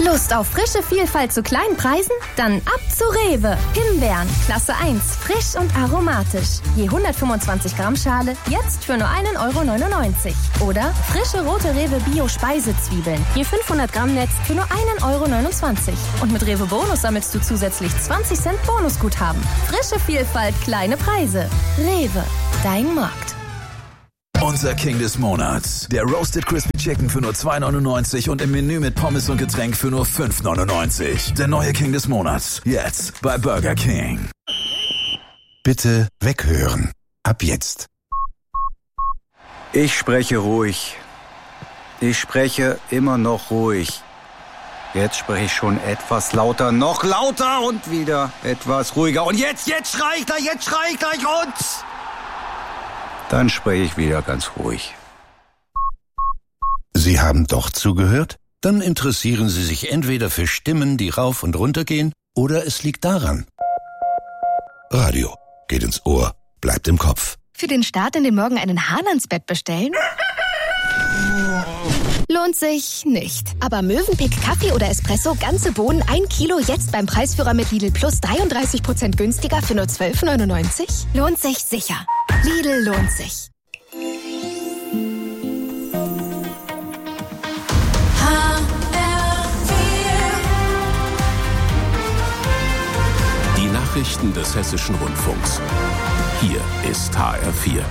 Lust auf frische Vielfalt zu kleinen Preisen? Dann ab zu Rewe. Himbeeren, Klasse 1, frisch und aromatisch. Je 125 Gramm Schale, jetzt für nur 1,99 €. Oder frische rote Rewe Bio-Speisezwiebeln. Je 500 Gramm Netz für nur 1,29 €. Und mit Rewe Bonus sammelst du zusätzlich 20 Cent Bonusguthaben. Frische Vielfalt, kleine Preise. Rewe, dein Markt. Unser King des Monats. Der Roasted Crispy Chicken für nur 2,99 € und im Menü mit Pommes und Getränk für nur 5,99 €. Der neue King des Monats. Jetzt bei Burger King. Bitte weghören. Ab jetzt. Ich spreche ruhig. Ich spreche immer noch ruhig. Jetzt spreche ich schon etwas lauter, noch lauter und wieder etwas ruhiger. Und jetzt schrei ich gleich und... Dann spreche ich wieder ganz ruhig. Sie haben doch zugehört? Dann interessieren Sie sich entweder für Stimmen, die rauf und runter gehen, oder es liegt daran. Radio geht ins Ohr, bleibt im Kopf. Für den Start in den Morgen einen Hahn ans Bett bestellen? Lohnt sich nicht. Aber Mövenpick Kaffee oder Espresso, ganze Bohnen, 1 Kilo, jetzt beim Preisführer mit Lidl Plus 33% günstiger für nur 12,99 €? Lohnt sich sicher. Lidl lohnt sich. Die Nachrichten des Hessischen Rundfunks. Hier ist HR4.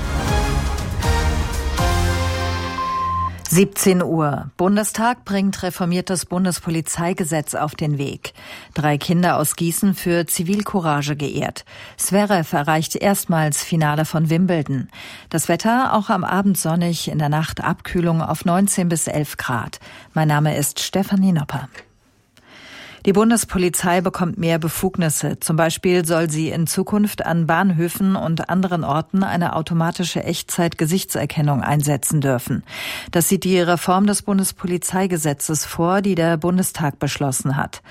17 Uhr. Bundestag bringt reformiertes Bundespolizeigesetz auf den Weg. 3 Kinder aus Gießen für Zivilcourage geehrt. Zverev erreicht erstmals Finale von Wimbledon. Das Wetter auch am Abend sonnig, in der Nacht Abkühlung auf 19 bis 11 Grad. Mein Name ist Stefanie Nopper. Die Bundespolizei bekommt mehr Befugnisse. Zum Beispiel soll sie in Zukunft an Bahnhöfen und anderen Orten eine automatische Echtzeit-Gesichtserkennung einsetzen dürfen. Das sieht die Reform des Bundespolizeigesetzes vor, die der Bundestag beschlossen hat.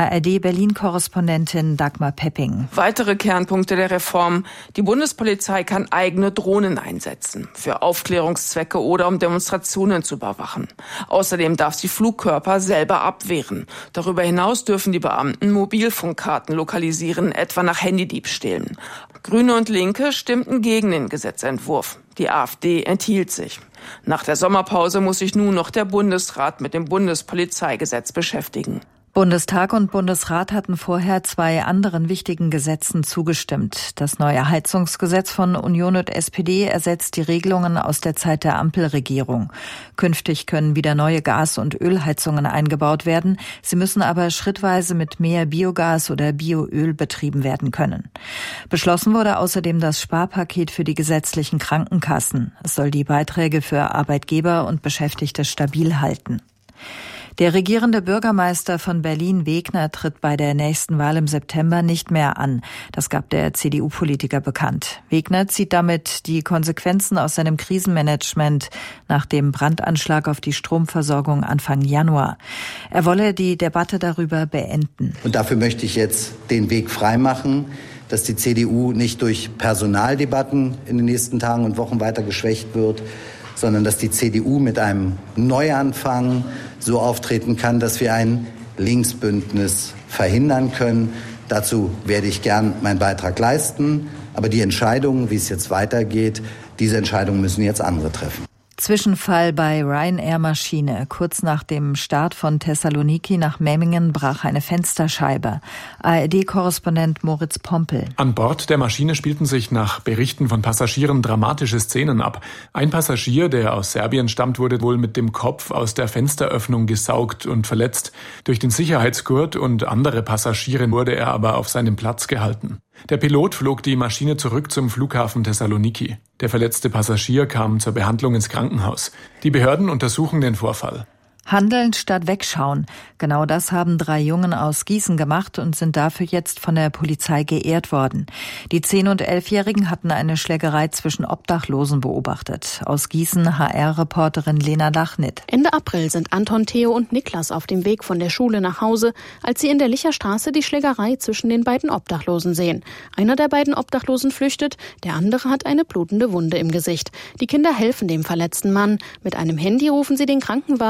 ARD-Berlin-Korrespondentin Dagmar Pepping. Weitere Kernpunkte der Reform. Die Bundespolizei kann eigene Drohnen einsetzen. Für Aufklärungszwecke oder um Demonstrationen zu überwachen. Außerdem darf sie Flugkörper selber abwehren. Darüber hinaus dürfen die Beamten Mobilfunkkarten lokalisieren, etwa nach Handydiebstählen. Grüne und Linke stimmten gegen den Gesetzentwurf. Die AfD enthielt sich. Nach der Sommerpause muss sich nun noch der Bundesrat mit dem Bundespolizeigesetz beschäftigen. Bundestag und Bundesrat hatten vorher 2 anderen wichtigen Gesetzen zugestimmt. Das neue Heizungsgesetz von Union und SPD ersetzt die Regelungen aus der Zeit der Ampelregierung. Künftig können wieder neue Gas- und Ölheizungen eingebaut werden. Sie müssen aber schrittweise mit mehr Biogas oder Bioöl betrieben werden können. Beschlossen wurde außerdem das Sparpaket für die gesetzlichen Krankenkassen. Es soll die Beiträge für Arbeitgeber und Beschäftigte stabil halten. Der regierende Bürgermeister von Berlin, Wegner, tritt bei der nächsten Wahl im September nicht mehr an. Das gab der CDU-Politiker bekannt. Wegner zieht damit die Konsequenzen aus seinem Krisenmanagement nach dem Brandanschlag auf die Stromversorgung Anfang Januar. Er wolle die Debatte darüber beenden. Und dafür möchte ich jetzt den Weg freimachen, dass die CDU nicht durch Personaldebatten in den nächsten Tagen und Wochen weiter geschwächt wird, sondern dass die CDU mit einem Neuanfang so auftreten kann, dass wir ein Linksbündnis verhindern können. Dazu werde ich gern meinen Beitrag leisten. Aber die Entscheidung, wie es jetzt weitergeht, diese Entscheidungen müssen jetzt andere treffen. Zwischenfall bei Ryanair-Maschine. Kurz nach dem Start von Thessaloniki nach Memmingen brach eine Fensterscheibe. ARD-Korrespondent Moritz Pompel. An Bord der Maschine spielten sich nach Berichten von Passagieren dramatische Szenen ab. Ein Passagier, der aus Serbien stammt, wurde wohl mit dem Kopf aus der Fensteröffnung gesaugt und verletzt. Durch den Sicherheitsgurt und andere Passagiere wurde er aber auf seinem Platz gehalten. Der Pilot flog die Maschine zurück zum Flughafen Thessaloniki. Der verletzte Passagier kam zur Behandlung ins Krankenhaus. Die Behörden untersuchen den Vorfall. Handeln statt wegschauen. Genau das haben 3 Jungen aus Gießen gemacht und sind dafür jetzt von der Polizei geehrt worden. Die 10- und 11-Jährigen hatten eine Schlägerei zwischen Obdachlosen beobachtet. Aus Gießen HR-Reporterin Lena Lachnit. Ende April sind Anton, Theo und Niklas auf dem Weg von der Schule nach Hause, als sie in der Licherstraße die Schlägerei zwischen den beiden Obdachlosen sehen. Einer der beiden Obdachlosen flüchtet, der andere hat eine blutende Wunde im Gesicht. Die Kinder helfen dem verletzten Mann. Mit einem Handy rufen sie den Krankenwagen und die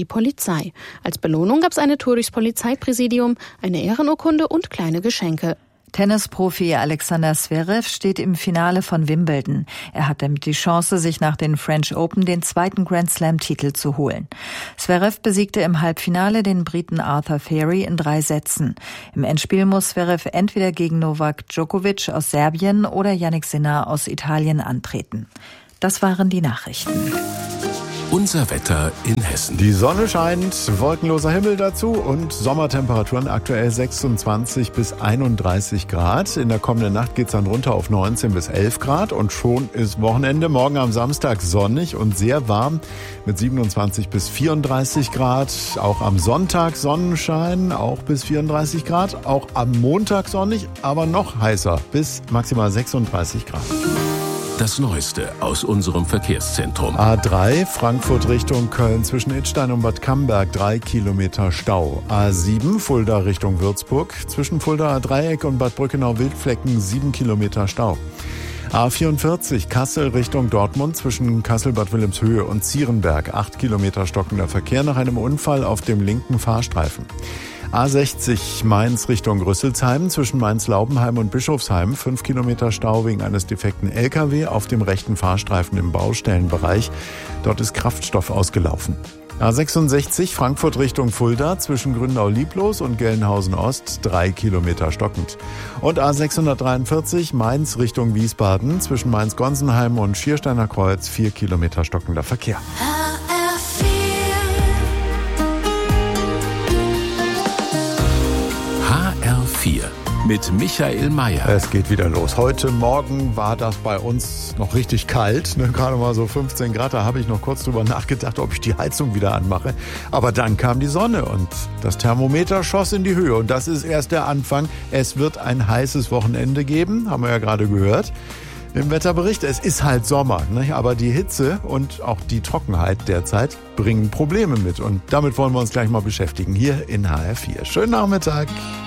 Polizei. Als Belohnung gab es eine Tour durchs Polizeipräsidium, eine Ehrenurkunde und kleine Geschenke. Tennisprofi Alexander Zverev steht im Finale von Wimbledon. Er hat damit die Chance, sich nach den French Open den zweiten Grand-Slam-Titel zu holen. Zverev besiegte im Halbfinale den Briten Arthur Fairy in 3 Sätzen. Im Endspiel muss Zverev entweder gegen Novak Djokovic aus Serbien oder Jannik Sinner aus Italien antreten. Das waren die Nachrichten. Unser Wetter in Hessen. Die Sonne scheint, wolkenloser Himmel dazu und Sommertemperaturen aktuell 26 bis 31 Grad. In der kommenden Nacht geht es dann runter auf 19 bis 11 Grad und schon ist Wochenende. Morgen am Samstag sonnig und sehr warm mit 27 bis 34 Grad. Auch am Sonntag Sonnenschein, auch bis 34 Grad. Auch am Montag sonnig, aber noch heißer bis maximal 36 Grad. Das Neueste aus unserem Verkehrszentrum. A3 Frankfurt Richtung Köln zwischen Idstein und Bad Camberg 3 Kilometer Stau. A7 Fulda Richtung Würzburg zwischen Fuldaer Dreieck und Bad Brückenau-Wildflecken 7 Kilometer Stau. A44 Kassel Richtung Dortmund zwischen Kassel-Bad Wilhelmshöhe und Zierenberg 8 Kilometer stockender Verkehr nach einem Unfall auf dem linken Fahrstreifen. A60 Mainz Richtung Rüsselsheim zwischen Mainz-Laubenheim und Bischofsheim 5 Kilometer Stau wegen eines defekten LKW auf dem rechten Fahrstreifen im Baustellenbereich. Dort ist Kraftstoff ausgelaufen. A66 Frankfurt Richtung Fulda zwischen Grünau-Lieblos und Gelnhausen-Ost 3 Kilometer stockend. Und A643 Mainz Richtung Wiesbaden zwischen Mainz-Gonsenheim und Schiersteiner Kreuz 4 Kilometer stockender Verkehr. HR4 mit Michael Mayer. Es geht wieder los. Heute Morgen war das bei uns noch richtig kalt, gerade mal so 15 Grad. Da habe ich noch kurz drüber nachgedacht, ob ich die Heizung wieder anmache. Aber dann kam die Sonne und das Thermometer schoss in die Höhe. Und das ist erst der Anfang. Es wird ein heißes Wochenende geben, haben wir ja gerade gehört im Wetterbericht. Es ist halt Sommer, aber die Hitze und auch die Trockenheit derzeit bringen Probleme mit. Und damit wollen wir uns gleich mal beschäftigen hier in HR4. Schönen Nachmittag.